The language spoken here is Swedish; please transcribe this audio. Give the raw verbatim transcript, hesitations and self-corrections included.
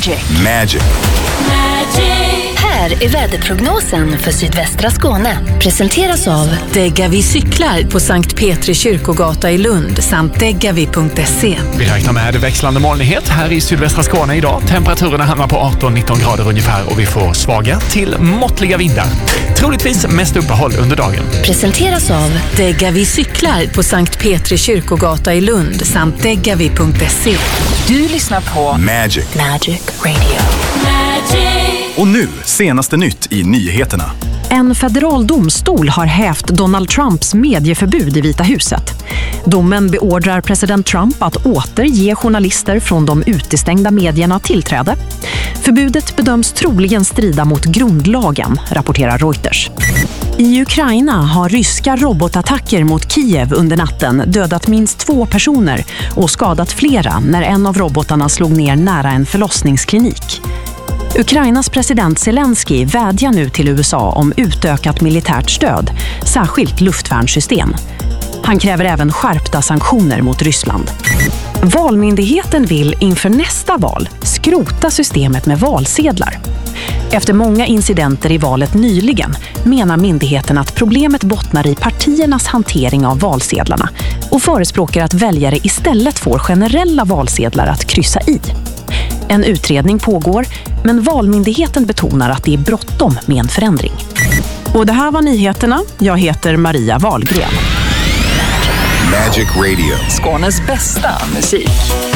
Magic. Magic. Här är väderprognosen för sydvästra Skåne. Presenteras av Degavi cyklar på Sankt Petri kyrkogata i Lund samt degavi punkt se. Vi räknar med växlande molnighet här i sydvästra Skåne idag. Temperaturerna hamnar på arton nitton grader ungefär och vi får svaga till måttliga vindar. Troligtvis mest uppehåll under dagen. Presenteras av Degavi cyklar på Sankt Petri kyrkogata i Lund samt degavi punkt se. Du lyssnar på Magic. Magic Radio. Och nu, senaste nytt i nyheterna. En federal domstol har hävt Donald Trumps medieförbud i Vita huset. Domen beordrar president Trump att återge journalister från de utestängda medierna tillträde. Förbudet bedöms troligen strida mot grundlagen, rapporterar Reuters. I Ukraina har ryska robotattacker mot Kiev under natten dödat minst två personer och skadat flera när en av robotarna slog ner nära en förlossningsklinik. Ukrainas president Zelensky vädjar nu till U S A om utökat militärt stöd, särskilt luftvärnssystem. Han kräver även skärpta sanktioner mot Ryssland. Valmyndigheten vill inför nästa val skrota systemet med valsedlar. Efter många incidenter i valet nyligen menar myndigheten att problemet bottnar i partiernas hantering av valsedlarna och förespråkar att väljare istället får generella valsedlar att kryssa i. En utredning pågår, men Valmyndigheten betonar att det är bråttom med en förändring. Och det här var nyheterna. Jag heter Maria Wahlgren. Magic Radio. Skånes bästa musik.